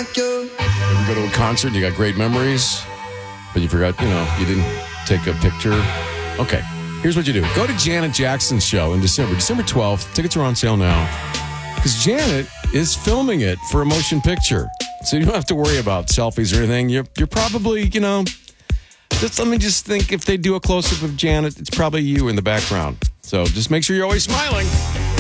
like you. Ever go to a concert and you got great memories, but you forgot, you didn't take a picture? Okay, here's what you do. Go to Janet Jackson's show in December 12th. Tickets are on sale now. Because Janet is filming it for a motion picture. So you don't have to worry about selfies or anything. You're probably, let me just think, if they do a close-up of Janet, it's probably you in the background. So just make sure you're always smiling.